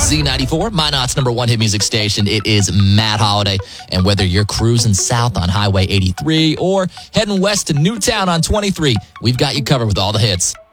Z94, Minot's number one hit music station. It is Matt Holiday. And whether you're cruising south on Highway 83 or heading west to Newtown on 23, we've got you covered with all the hits.